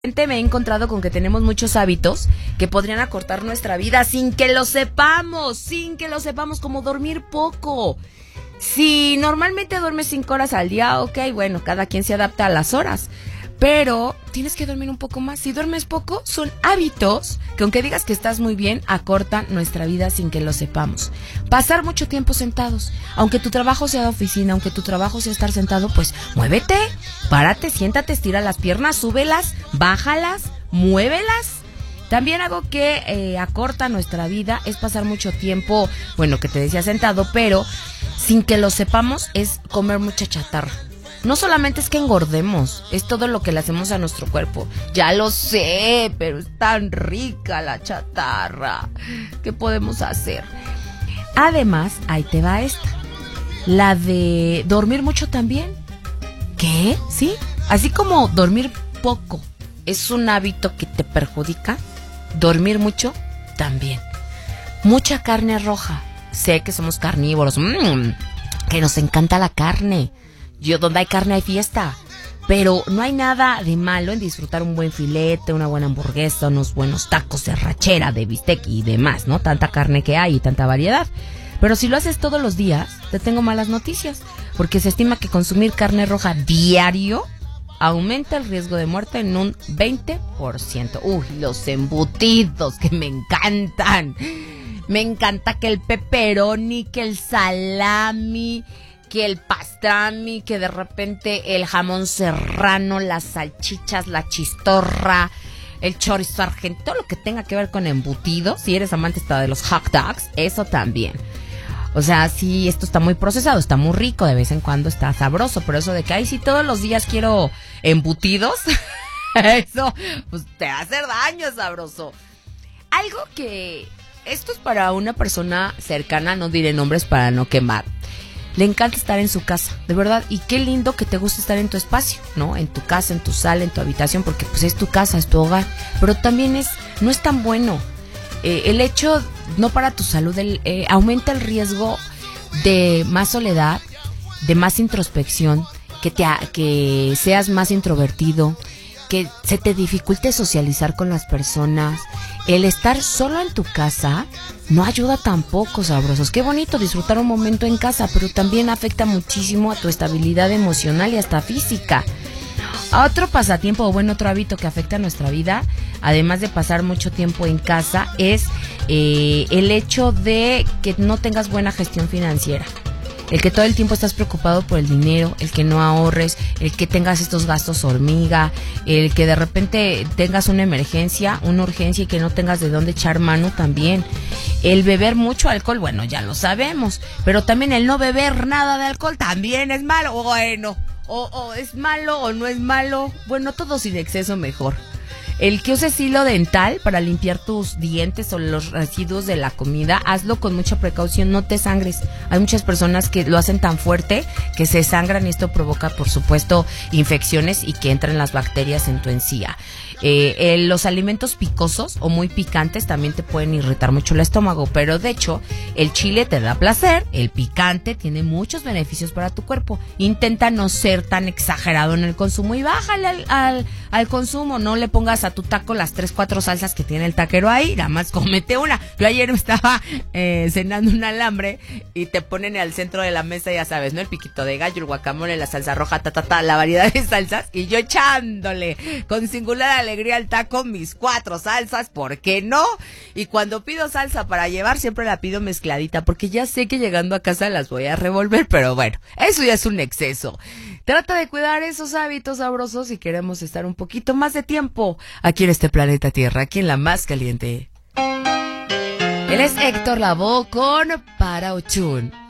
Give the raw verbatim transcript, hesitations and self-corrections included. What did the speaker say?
Me he encontrado con que tenemos muchos hábitos que podrían acortar nuestra vida sin que lo sepamos, sin que lo sepamos, como dormir poco. Si normalmente duermes cinco horas al día, ok, bueno, cada quien se adapta a las horas, pero tienes que dormir un poco más. Si duermes poco, son hábitos que, aunque digas que estás muy bien, acortan nuestra vida sin que lo sepamos. Pasar mucho tiempo sentados, aunque tu trabajo sea de oficina, aunque tu trabajo sea estar sentado, pues muévete, párate, siéntate, estira las piernas, súbelas, bájalas, muévelas. También algo que eh, acorta nuestra vida es pasar mucho tiempo, bueno, que te decía sentado, pero sin que lo sepamos, es comer mucha chatarra. No solamente es que engordemos, es todo lo que le hacemos a nuestro cuerpo. Ya lo sé, pero es tan rica la chatarra. ¿Qué podemos hacer? Además, ahí te va esta. La de dormir mucho también. ¿Qué? ¿Sí? Así como dormir poco es un hábito que te perjudica, dormir mucho también. Mucha carne roja. Sé que somos carnívoros, mmm, que nos encanta la carne. Yo, donde hay carne hay fiesta. Pero no hay nada de malo en disfrutar un buen filete, una buena hamburguesa, unos buenos tacos de arrachera, de bistec y demás, ¿no? Tanta carne que hay y tanta variedad. Pero si lo haces todos los días, te tengo malas noticias. Porque se estima que consumir carne roja diario aumenta el riesgo de muerte en un veinte por ciento. Uy, los embutidos que me encantan. Me encanta que el pepperoni, que el salami, que el pastrami, que de repente el jamón serrano, las salchichas, la chistorra, el chorizo argentino, todo lo que tenga que ver con embutidos. Si eres amante hasta de los hot dogs, eso también. O sea, sí, esto está muy procesado, está muy rico, de vez en cuando está sabroso, pero eso de que, ay, sí, todos los días quiero embutidos, eso, pues te va a hacer daño, sabroso. Algo que, esto es para una persona cercana, no diré nombres para no quemar. Le encanta estar en su casa, de verdad, y qué lindo que te guste estar en tu espacio, ¿no? En tu casa, en tu sala, en tu habitación, porque pues es tu casa, es tu hogar, pero también es, no es tan bueno. Eh, el hecho, no para tu salud, el, eh, aumenta el riesgo de más soledad, de más introspección, que, te, que seas más introvertido, que se te dificulte socializar con las personas. El estar solo en tu casa no ayuda tampoco, sabrosos. Qué bonito disfrutar un momento en casa, pero también afecta muchísimo a tu estabilidad emocional y hasta física. Otro pasatiempo, o bueno, otro hábito que afecta a nuestra vida, además de pasar mucho tiempo en casa, es eh, el hecho de que no tengas buena gestión financiera. El que todo el tiempo estás preocupado por el dinero, el que no ahorres, el que tengas estos gastos hormiga, el que de repente tengas una emergencia, una urgencia y que no tengas de dónde echar mano también. El beber mucho alcohol, bueno, ya lo sabemos, pero también el no beber nada de alcohol también es malo. Bueno, o, o es malo o no es malo, bueno, todo sin exceso mejor. El que uses hilo dental para limpiar tus dientes o los residuos de la comida, hazlo con mucha precaución, no te sangres. Hay muchas personas que lo hacen tan fuerte que se sangran y esto provoca, por supuesto, infecciones y que entran las bacterias en tu encía. Eh, eh, los alimentos picosos o muy picantes también te pueden irritar mucho el estómago, pero de hecho el chile te da placer, el picante tiene muchos beneficios para tu cuerpo. Intenta no ser tan exagerado en el consumo y bájale al, al, al consumo, no le pongas a tu taco las tres, cuatro salsas que tiene el taquero ahí, nada más cómete una. Yo ayer estaba eh, cenando un alambre y te ponen al centro de la mesa, ya sabes, ¿no? El piquito de gallo, el guacamole, la salsa roja, ta, ta, ta, la variedad de salsas, y yo echándole con singular alegría al taco mis cuatro salsas, ¿por qué no? Y cuando pido salsa para llevar siempre la pido mezcladita, porque ya sé que llegando a casa las voy a revolver, pero bueno, eso ya es un exceso. Trata de cuidar esos hábitos sabrosos si queremos estar un poquito más de tiempo aquí en este planeta Tierra, aquí en la más caliente. Él es Héctor Lavoe con Para Ochun.